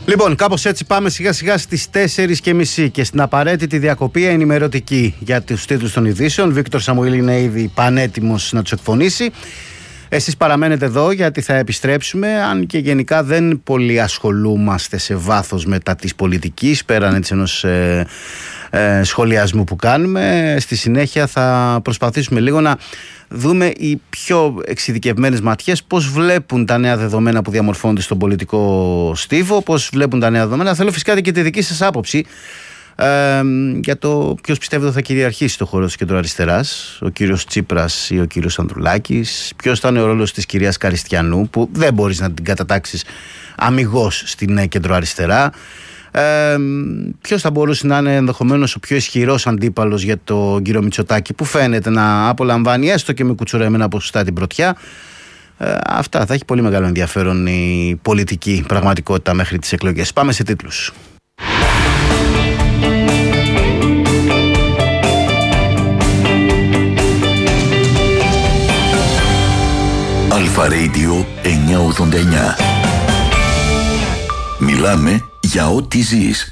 Λοιπόν, κάπως έτσι πάμε σιγά σιγά στις 4:30 και στην απαραίτητη διακοπή ενημερωτική για τους τίτλους των ειδήσεων. Βίκτορ Σαμουήλ είναι ήδη πανέτοιμος να τους εκφωνήσει. Εσείς παραμένετε εδώ γιατί θα επιστρέψουμε, αν και γενικά δεν πολύ ασχολούμαστε σε βάθος μετά της πολιτικής, πέραν έτσι ενός σχολιασμού που κάνουμε. Στη συνέχεια θα προσπαθήσουμε λίγο να δούμε οι πιο εξειδικευμένες ματιές πώς βλέπουν τα νέα δεδομένα που διαμορφώνονται στον πολιτικό στίβο, πώς βλέπουν τα νέα δεδομένα. Θέλω φυσικά και τη δική σας άποψη για το ποιος πιστεύετε θα κυριαρχήσει στο χώρο της κεντροαριστεράς, ο κύριος Τσίπρας ή ο κύριος Ανδρουλάκης, ποιος θα είναι ο ρόλος της κυρίας Καριστιανού που δεν μπορείς να την κατατάξεις αμιγώς στην κεντροαριστερά, ποιος θα μπορούσε να είναι ενδεχομένως ο πιο ισχυρός αντίπαλος για τον κύριο Μητσοτάκη που φαίνεται να απολαμβάνει έστω και με κουτσουρεμένα ποσοστά την πρωτιά. Αυτά θα έχει πολύ μεγάλο ενδιαφέρον η πολιτική πραγματικότητα μέχρι τις εκλογές. Πάμε σε τίτλους. Αλφα Radio 989. Μιλάμε για ό,τι ζεις.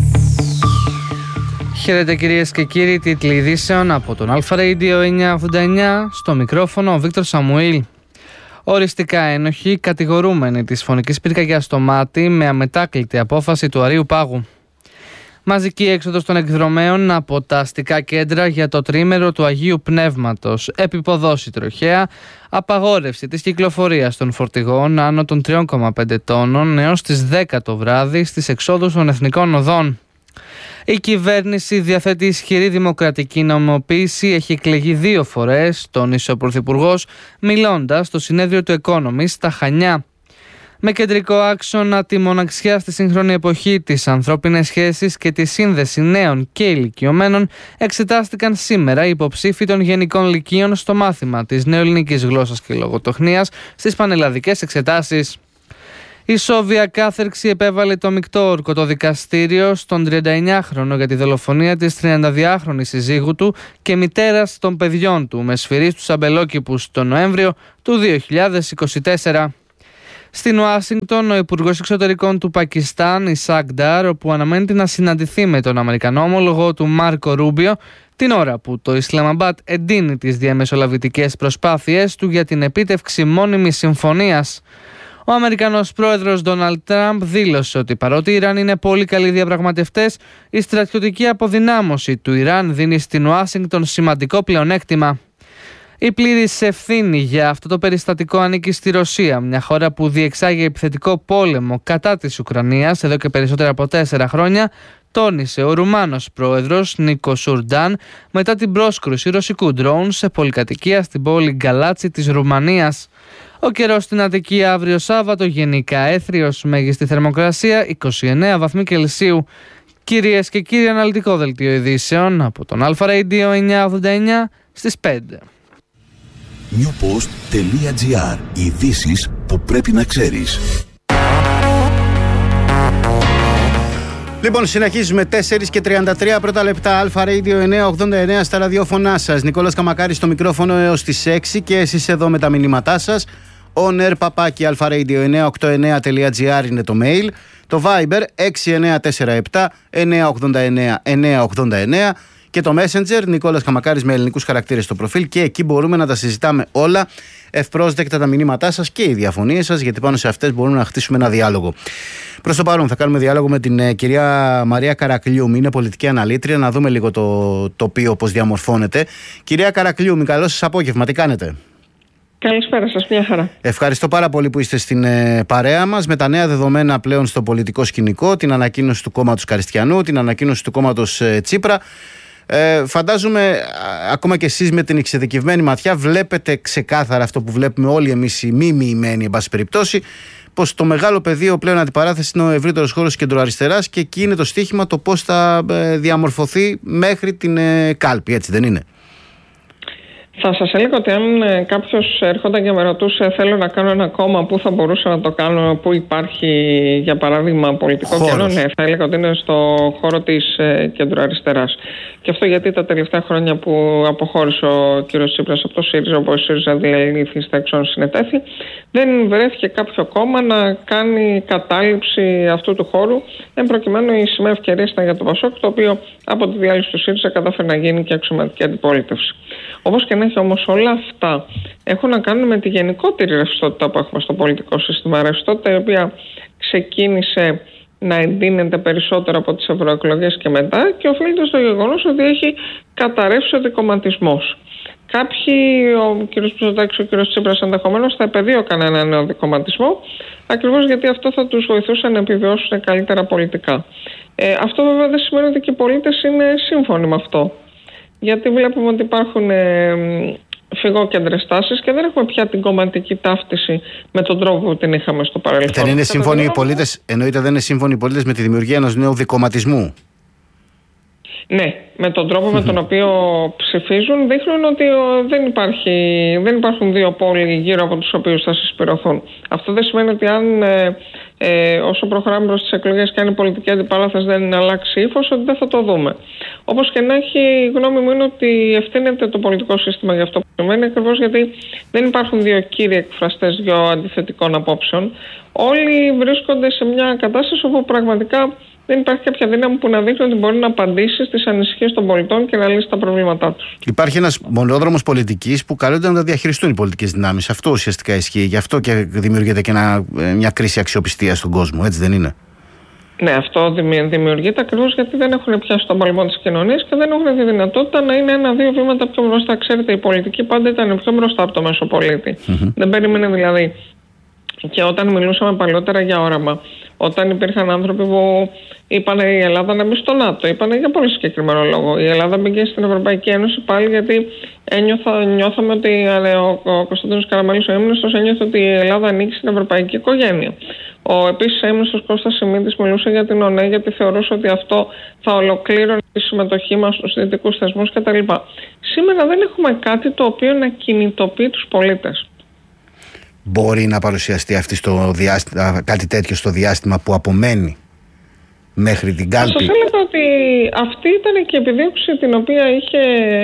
Χαίρετε κυρίες και κύριοι, τίτλοι ειδήσεων από τον Αλφα Radio 989. Στο μικρόφωνο ο Βίκτορ Σαμουήλ. Οριστικά ένοχοι κατηγορούμενοι της φωνικής πυρκαγιάς στο Μάτι με αμετάκλητη απόφαση του Αρείου Πάγου. Μαζική έξοδος των εκδρομέων από τα αστικά κέντρα για το τρίμερο του Αγίου Πνεύματος. Επιποδόση τροχαία, απαγόρευση της κυκλοφορίας των φορτηγών άνω των 3,5 τόνων έως τις 10 το βράδυ στις εξόδους των εθνικών οδών. Η κυβέρνηση διαθέτει ισχυρή δημοκρατική νομιμοποίηση, έχει εκλεγεί 2 φορές, τόνισε ο Πρωθυπουργός, μιλώντας στο συνέδριο του Economist στα Χανιά. Με κεντρικό άξονα τη μοναξιά στη σύγχρονη εποχή, τις ανθρώπινες σχέσεις και τη σύνδεση νέων και ηλικιωμένων, εξετάστηκαν σήμερα οι υποψήφοι των Γενικών Λυκείων στο μάθημα της νεοελληνικής γλώσσας και λογοτεχνίας στις πανελλαδικές εξετάσεις. Η Σόβια κάθερξη επέβαλε το μεικτό όρκο το δικαστήριο στον 39χρονο για τη δολοφονία της 32χρονης συζύγου του και μητέρας των παιδιών του με σφυρί στους αμπελόκηπους τον Νοέμβριο του 2024. Στην Ουάσιγκτον, ο Υπουργός Εξωτερικών του Πακιστάν, Ισακ Ντάρ, όπου αναμένεται να συναντηθεί με τον Αμερικανό ομολογό του Μάρκο Ρούμπιο, την ώρα που το Ισλαμαμπάτ εντείνει τις διαμεσολαβητικές προσπάθειές του για την επίτευξη μόνιμης συμφωνίας. Ο Αμερικανός πρόεδρος Ντόναλντ Τραμπ δήλωσε ότι παρότι οι Ιράν είναι πολύ καλοί διαπραγματευτές, η στρατιωτική αποδυνάμωση του Ιράν δίνει στην Ουάσιγκτον σημαντικό πλεονέκτημα. Η πλήρης ευθύνη για αυτό το περιστατικό ανήκει στη Ρωσία, μια χώρα που διεξάγει επιθετικό πόλεμο κατά της Ουκρανίας εδώ και περισσότερα από 4 χρόνια, τόνισε ο Ρουμάνος πρόεδρος Νίκο Σουρντάν μετά την πρόσκρουση ρωσικού ντρόουν σε πολυκατοικία στην πόλη Γκαλάτσι της Ρουμανίας. Ο καιρός στην Αττική αύριο Σάββατο γενικά έθριος, μέγιστη θερμοκρασία 29 βαθμοί Κελσίου. Κυρίες και κύριοι, αναλυτικό δελτίο ειδήσεων από τον Αλφα Radio 989 στις 5. Newpost.gr. Ειδήσεις που πρέπει να ξέρεις. Λοιπόν, συνεχίζουμε 4:33 πρώτα λεπτά. Αλφα Radio 989 στα ραδιόφωνά σας. Νικόλας Καμακάρης στο μικρόφωνο έως τις 6 και εσείς εδώ με τα μηνύματά σας. onair@alfaradio989.gr είναι το mail. Το Viber 6947 989 989 και το Messenger Νικόλας Καμακάρης με ελληνικούς χαρακτήρες στο προφίλ, και εκεί μπορούμε να τα συζητάμε όλα. Ευπρόσδεκτα τα μηνύματά σας και οι διαφωνίες σας, γιατί πάνω σε αυτές μπορούμε να χτίσουμε ένα διάλογο. Προς το παρόν θα κάνουμε διάλογο με την κυρία Μαρία Καρακλιούμη, είναι πολιτική αναλύτρια, να δούμε λίγο το τοπίο πώς διαμορφώνεται. Κυρία Καρακλιούμη, καλό σας απόγευμα, τι κάνετε? Καλησπέρα σας, μια χαρά. Ευχαριστώ πάρα πολύ που είστε στην παρέα μας. Με τα νέα δεδομένα πλέον στο πολιτικό σκηνικό, την ανακοίνωση του κόμματος Καριστιανού, την ανακοίνωση του κόμματος Τσίπρα. Φαντάζομαι ακόμα και εσείς με την εξειδικευμένη ματιά βλέπετε ξεκάθαρα αυτό που βλέπουμε όλοι εμείς οι μη μοιημένοι, εν πάση περιπτώσει, πως το μεγάλο πεδίο πλέον αντιπαράθεση είναι ο ευρύτερος χώρος κεντροαριστεράς και εκεί είναι το στοίχημα το πώς θα διαμορφωθεί μέχρι την κάλπη, έτσι δεν είναι? Θα σας έλεγα ότι αν κάποιος έρχονταν και με ρωτούσε θέλω να κάνω ένα κόμμα, πού θα μπορούσα να το κάνω, πού υπάρχει για παράδειγμα πολιτικό κενό, ναι, θα έλεγα ότι είναι στο χώρο της κεντροαριστεράς. Και αυτό γιατί τα τελευταία χρόνια που αποχώρησε ο κ. Τσίπρας από το ΣΥΡΙΖΑ, όπου ο ΣΥΡΙΖΑ διαλύθη στα εξών συνετέθη, δεν βρέθηκε κάποιο κόμμα να κάνει κατάληψη αυτού του χώρου. Εν προκειμένου η σημαία ευκαιρία ήταν για το ΠΑΣΟΚ, το οποίο από τη διάλυση του ΣΥΡΙΖΑ κατάφερε να γίνει και αξιωματική αντιπολίτευση. Όπως και να έχει όμως, όλα αυτά έχουν να κάνουν με τη γενικότερη ρευστότητα που έχουμε στο πολιτικό σύστημα. Ρευστότητα η οποία ξεκίνησε να εντείνεται περισσότερο από τις ευρωεκλογές και μετά και οφείλεται στο γεγονός ότι έχει καταρρεύσει ο δικομματισμός. Κάποιοι, ο κ. Μητσοτάκης, ο κ. Τσίπρας ενδεχομένως θα επεδίωκαν ένα νέο δικομματισμό, ακριβώς γιατί αυτό θα τους βοηθούσε να επιβιώσουν καλύτερα πολιτικά. Αυτό βέβαια δεν σημαίνει ότι και οι πολίτες είναι σύμφωνοι με αυτό. Γιατί βλέπουμε ότι υπάρχουν φυγόκεντρες τάσεις και δεν έχουμε πια την κομματική ταύτιση με τον τρόπο που την είχαμε στο παρελθόν. Δεν είναι σύμφωνοι οι πολίτες, εννοείται δεν είναι σύμφωνοι οι πολίτες με τη δημιουργία ενός νέου δικομματισμού. Ναι, με τον τρόπο με τον οποίο ψηφίζουν δείχνουν ότι δεν υπάρχουν δύο πόλοι γύρω από τους οποίους θα συσπηρωθούν. Αυτό δεν σημαίνει ότι αν όσο προχωράμε προς τις εκλογές και αν η πολιτική αντιπαράθεση δεν αλλάξει ύφος, ότι δεν θα το δούμε. Όπως και να έχει, η γνώμη μου είναι ότι ευθύνεται το πολιτικό σύστημα για αυτό που σημαίνει, ακριβώς γιατί δεν υπάρχουν δύο κύριοι εκφραστές δύο αντιθετικών απόψεων. Όλοι βρίσκονται σε μια κατάσταση όπου πραγματικά δεν υπάρχει κάποια δύναμη που να δείχνει ότι μπορεί να απαντήσει στις ανησυχίες των πολιτών και να λύσει τα προβλήματά τους. Υπάρχει ένας μονόδρομος πολιτικής που καλούνται να τα διαχειριστούν οι πολιτικές δυνάμεις. Αυτό ουσιαστικά ισχύει. Γι' αυτό και δημιουργείται και μια κρίση αξιοπιστίας στον κόσμο. Έτσι δεν είναι? Ναι, αυτό δημιουργείται ακριβώς γιατί δεν έχουν πιάσει τον παλμό της κοινωνίας και δεν έχουν τη δυνατότητα να είναι ένα-δύο βήματα πιο μπροστά. Ξέρετε, η πολιτική πάντα ήταν πιο μπροστά από το μέσο πολίτη. Δεν περίμενε δηλαδή. Και όταν μιλούσαμε παλιότερα για όραμα, όταν υπήρχαν άνθρωποι που είπαν η Ελλάδα να μπει στο ΝΑΤΟ, είπαν για πολύ συγκεκριμένο λόγο. Η Ελλάδα μπήκε στην Ευρωπαϊκή Ένωση πάλι γιατί νιώθαμε ότι ο Κωνσταντίνος Καραμανλής, ο έμνηστος, ένιωθε ότι η Ελλάδα ανήκει στην ευρωπαϊκή οικογένεια. Ο επίσης έμνηστος Κώστας Σιμίτης μιλούσε για την ΟΝΕ γιατί θεωρούσε ότι αυτό θα ολοκλήρωνε τη συμμετοχή μας στους δυτικούς θεσμούς κτλ. Σήμερα δεν έχουμε κάτι το οποίο να κινητοποιεί τους πολίτες. Μπορεί να παρουσιαστεί κάτι τέτοιο στο διάστημα που απομένει μέχρι την κάλπη? Σας έλεγα ότι αυτή ήταν και η επιδίωξη την οποία είχε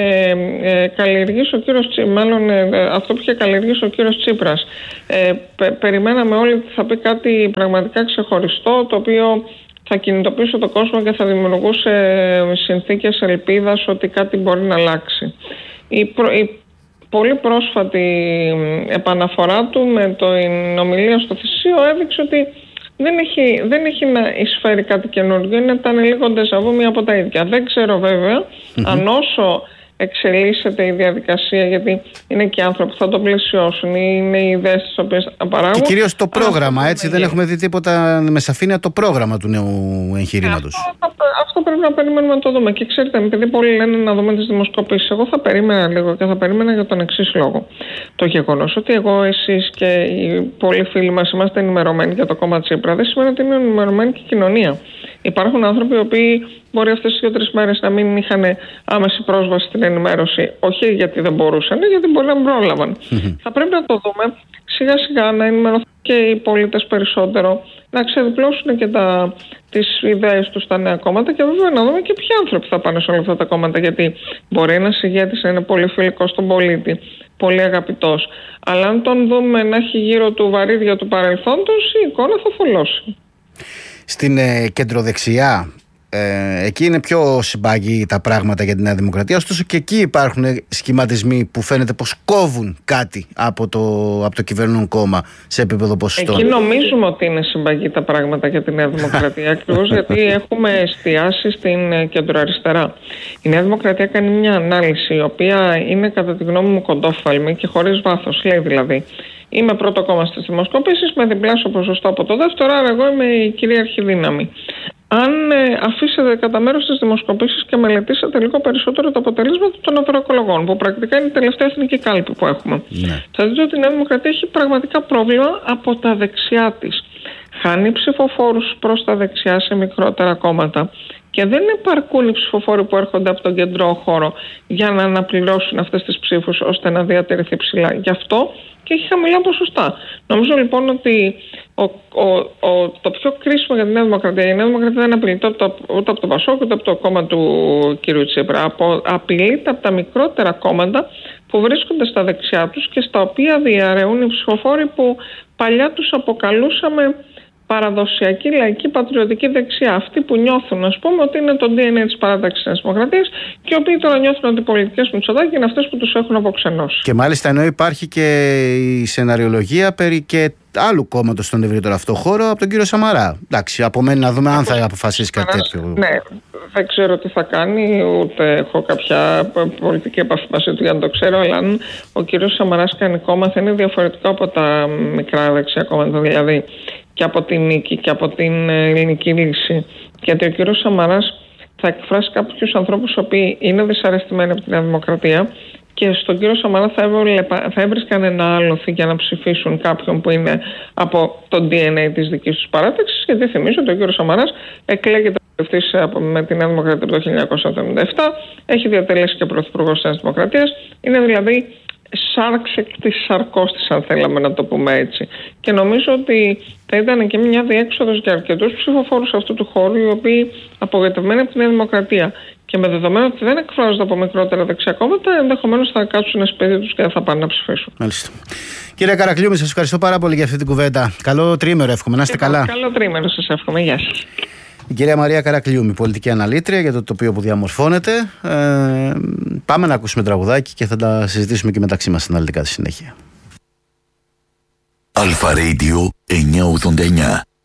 καλλιεργήσει ο κύριος Τσίπρας, μάλλον αυτό που είχε καλλιεργήσει ο κύριος Τσίπρας. Περιμέναμε όλοι ότι θα πει κάτι πραγματικά ξεχωριστό, το οποίο θα κινητοποιήσει τον κόσμο και θα δημιουργούσε συνθήκες ελπίδας ότι κάτι μπορεί να αλλάξει. Η πολύ πρόσφατη επαναφορά του με την ομιλία στο Θησίο έδειξε ότι δεν έχει να εισφέρει κάτι καινούργιο, ήταν λίγο ντεζαβού μία από τα ίδια. Δεν ξέρω βέβαια αν όσο εξελίσσεται η διαδικασία, γιατί είναι και άνθρωποι που θα το πλαισιώσουν, είναι οι ιδέες τις οποίες θα παράγουν. Και κυρίως το πρόγραμμα, έτσι δεν έχουμε δει τίποτα με σαφήνεια το πρόγραμμα του νέου εγχειρήματος. Αυτό πρέπει να περιμένουμε να το δούμε. Και ξέρετε, επειδή πολλοί λένε να δούμε τις δημοσκοπήσεις, εγώ θα περίμενα λίγο και θα περίμενα για τον εξής λόγο. Το γεγονός ότι εγώ, εσείς και οι πολλοί φίλοι μας είμαστε ενημερωμένοι για το κόμμα Τσίπρα, δεν σημαίνει ότι είναι ενημερωμένη και η κοινωνία. Υπάρχουν άνθρωποι οι οποίοι μπορεί αυτές τις 2-3 μέρες να μην είχαν άμεση πρόσβαση στην ενημέρωση. Όχι γιατί δεν μπορούσαν, γιατί μπορεί να μην πρόλαβαν. Θα πρέπει να το δούμε σιγά σιγά, να ενημερωθούν και οι πολίτες περισσότερο, να ξεδιπλώσουν και τις ιδέες τους στα νέα κόμματα και βέβαια να δούμε και ποιοι άνθρωποι θα πάνε σε όλα αυτά τα κόμματα. Γιατί μπορεί ένας ηγέτης να είναι πολύ φιλικός στον πολίτη, πολύ αγαπητός, αλλά αν τον δούμε να έχει γύρω του βαρύδια του παρελθόντος, η εικόνα θα θολώσει. Στην κεντροδεξιά, εκεί είναι πιο συμπαγή τα πράγματα για τη Νέα Δημοκρατία, ωστόσο και εκεί υπάρχουν σχηματισμοί που φαίνεται πως κόβουν κάτι από το κυβερνών κόμμα σε επίπεδο ποσοστών. Εκεί νομίζουμε ότι είναι συμπαγή τα πράγματα για τη Νέα Δημοκρατία, ακριβώς γιατί έχουμε εστιάσει στην κεντροαριστερά. Η Νέα Δημοκρατία κάνει μια ανάλυση η οποία είναι κατά τη γνώμη μου κοντόφθαλμη και χωρίς βάθος. Λέει δηλαδή, είμαι πρώτο κόμμα στις δημοσκοπήσεις με διπλάσιο ποσοστό από το δεύτερο, άρα εγώ είμαι η κυρίαρχη δύναμη. Αν αφήσετε κατά μέρος τις δημοσκοπήσεις και μελετήσετε λίγο περισσότερο τα αποτελέσματα των ευρωεκλογών, που πρακτικά είναι η τελευταία εθνική κάλπη που έχουμε, θα δείτε ότι η Νέα Δημοκρατία έχει πραγματικά πρόβλημα από τα δεξιά της. Χάνει ψηφοφόρους προς τα δεξιά σε μικρότερα κόμματα και δεν επαρκούν οι ψηφοφόροι που έρχονται από τον κεντρό χώρο για να αναπληρώσουν αυτές τις ψήφους ώστε να διατηρηθεί ψηλά. Γι' αυτό και έχει χαμηλά ποσοστά. Νομίζω λοιπόν ότι το πιο κρίσιμο για τη Νέα Δημοκρατία, η Νέα Δημοκρατία δεν απειλείται ούτε από το Πασόκ ούτε από το κόμμα του κ. Τσίπρα. Απειλείται από τα μικρότερα κόμματα που βρίσκονται στα δεξιά τους και στα οποία διαρρεούν οι ψηφοφόροι που παλιά τους αποκαλούσαμε παραδοσιακή λαϊκή πατριωτική δεξιά. Αυτοί που νιώθουν, ας πούμε, ότι είναι το DNA της παράταξης της Δημοκρατίας και οι οποίοι τώρα νιώθουν ότι οι πολιτικές Μητσοτάκη είναι αυτές που τους έχουν αποξενώσει. Και μάλιστα ενώ υπάρχει και η σεναριολογία περί και άλλου κόμματος στον ευρύτερο αυτό χώρο από τον κύριο Σαμαρά. Εντάξει, απομένει να δούμε αν θα αποφασίσει κάτι τέτοιο. Ναι, δεν ξέρω τι θα κάνει, ούτε έχω κάποια πολιτική επαφή μαζί του για να το ξέρω, αλλά αν ο κύριος Σαμαράς κάνει κόμμα θα είναι διαφορετικό από τα μικρά δεξιά κόμματα, δηλαδή και από την Νίκη και από την Ελληνική Λύση. Γιατί ο κύριος Σαμαράς θα εκφράσει κάποιους ανθρώπους οι οποίοι είναι δυσαρεστημένοι από τη Νέα Δημοκρατία και στον κύριο Σαμαρά θα έβρισκαν ένα άλοθη για να ψηφίσουν κάποιον που είναι από το DNA της δικής τους παράταξης, γιατί θυμίζω ότι ο κύριος Σαμαράς εκλέγεται με τη Νέα Δημοκρατία από το 1977, έχει διατελέσει και πρωθυπουργός της Νέας Δημοκρατίας, είναι δηλαδή σάρξ εκ της σαρκός της, αν θέλαμε να το πούμε έτσι. Και νομίζω ότι θα ήταν και μια διέξοδος για αρκετούς ψηφοφόρους αυτού του χώρου, οι οποίοι απογοητευμένοι από τη Νέα Δημοκρατία και με δεδομένο ότι δεν εκφράζονται από μικρότερα δεξιά κόμματα, ενδεχομένως θα κάτσουν σπίτι τους και δεν θα πάνε να ψηφίσουν. Μάλιστα. Κύριε Καρακλιούμη, σας ευχαριστώ πάρα πολύ για αυτή την κουβέντα. Καλό τρίμερο, εύχομαι. Να είστε καλά. Καλό τρίμερο, σας εύχομαι. Γεια σας. Η κυρία Μαρία Καρακλιούμη, πολιτική αναλήτρια για το τοπίο που διαμορφώνεται. Πάμε να ακούσουμε τραγουδάκι και θα τα συζητήσουμε και μεταξύ μας αναλυτικά στη συνέχεια. Αλφα Radio 989.